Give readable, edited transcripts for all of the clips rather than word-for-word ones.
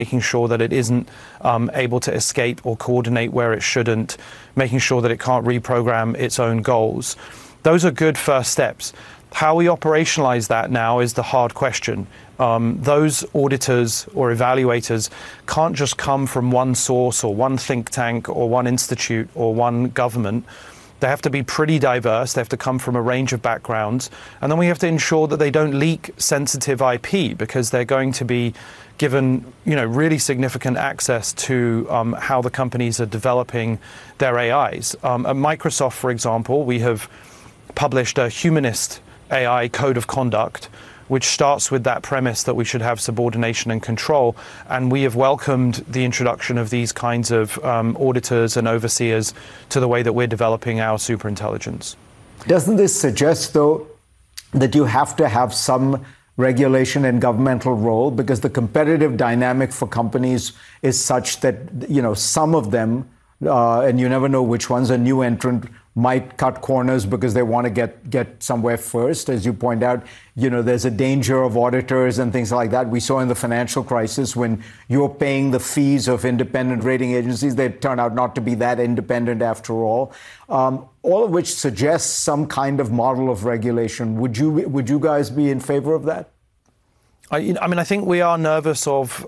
making sure that it isn't able to escape or coordinate where it shouldn't, making sure that it can't reprogram its own goals. Those are good first steps. How we operationalize that now is the hard question. Those auditors or evaluators can't just come from one source or one think tank or one institute or one government. They have to be pretty diverse. They have to come from a range of backgrounds. And then we have to ensure that they don't leak sensitive IP, because they're going to be given, really significant access to how the companies are developing their AIs. At Microsoft, for example, we have published a humanist AI code of conduct, which starts with that premise that we should have subordination and control. And we have welcomed the introduction of these kinds of auditors and overseers to the way that we're developing our superintelligence. Doesn't this suggest, though, that you have to have some regulation and governmental role, because the competitive dynamic for companies is such that, some of them, and you never know which ones, a new entrant might cut corners because they want to get somewhere first. As you point out, there's a danger of auditors and things like that. We saw in the financial crisis, when you're paying the fees of independent rating agencies, they turn out not to be that independent after all. All of which suggests some kind of model of regulation. Would you guys be in favor of that? I think we are nervous of,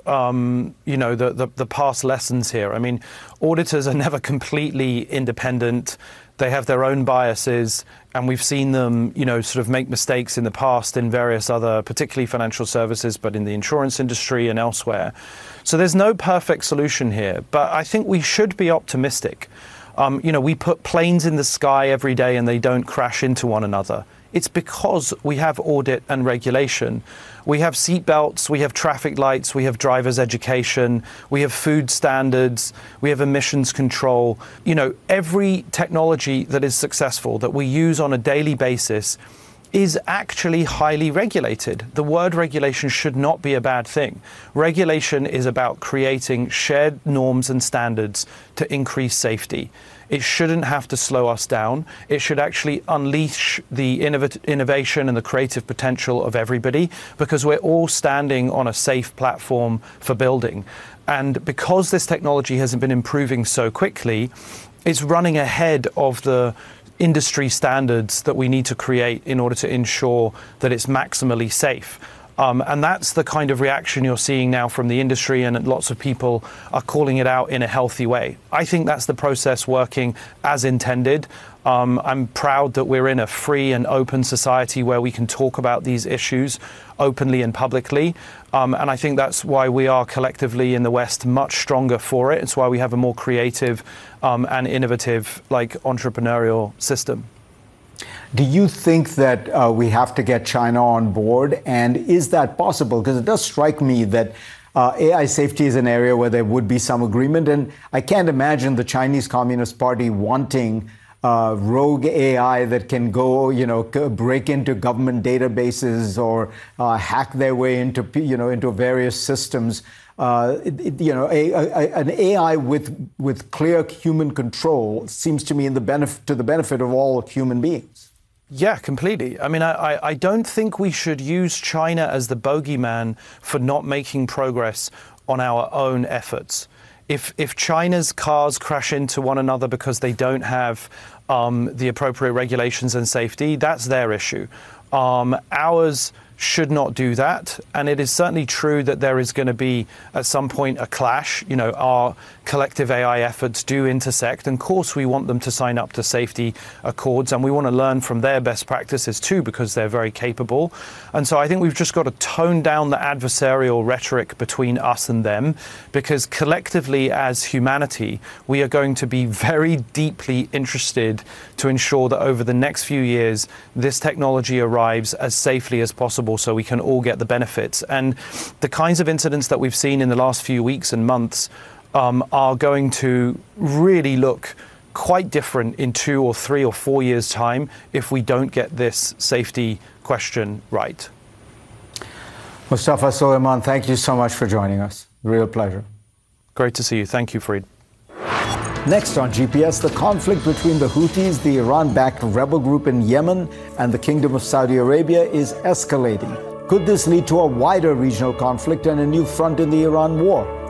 the past lessons here. Auditors are never completely independent. They have their own biases, and we've seen them, sort of make mistakes in the past in various other, particularly financial services, but in the insurance industry and elsewhere. So there's no perfect solution here, but I think we should be optimistic. We put planes in the sky every day and they don't crash into one another. It's because we have audit and regulation. We have seatbelts, we have traffic lights, we have driver's education, we have food standards, we have emissions control. Every technology that is successful, that we use on a daily basis, is actually highly regulated. The word regulation should not be a bad thing. Regulation is about creating shared norms and standards to increase safety. It shouldn't have to slow us down. It should actually unleash the innovation and the creative potential of everybody, because we're all standing on a safe platform for building. And because this technology hasn't been improving so quickly, it's running ahead of the industry standards that we need to create in order to ensure that it's maximally safe. And that's the kind of reaction you're seeing now from the industry, and lots of people are calling it out in a healthy way. I think that's the process working as intended. I'm proud that we're in a free and open society where we can talk about these issues openly and publicly. And I think that's why we are collectively in the West much stronger for it. It's why we have a more creative and innovative, entrepreneurial system. Do you think that we have to get China on board? And is that possible? Because it does strike me that AI safety is an area where there would be some agreement. And I can't imagine the Chinese Communist Party wanting rogue AI that can go, break into government databases or hack their way into various systems. An AI with clear human control seems to me to the benefit of all human beings. Yeah, completely. I don't think we should use China as the bogeyman for not making progress on our own efforts. If China's cars crash into one another because they don't have the appropriate regulations and safety, that's their issue. Ours should not do that. And it is certainly true that there is going to be at some point a clash. Our collective AI efforts do intersect. And of course, we want them to sign up to safety accords, and we want to learn from their best practices too, because they're very capable. And so I think we've just got to tone down the adversarial rhetoric between us and them, because collectively as humanity, we are going to be very deeply interested to ensure that over the next few years, this technology arrives as safely as possible so we can all get the benefits. And the kinds of incidents that we've seen in the last few weeks and months are going to really look quite different in 2 or 3 or 4 years' time if we don't get this safety question right. Mustafa Suleyman, thank you so much for joining us. Real pleasure. Great to see you. Thank you, Fareed. Next on GPS, the conflict between the Houthis, the Iran-backed rebel group in Yemen, and the Kingdom of Saudi Arabia is escalating. Could this lead to a wider regional conflict and a new front in the Iran war?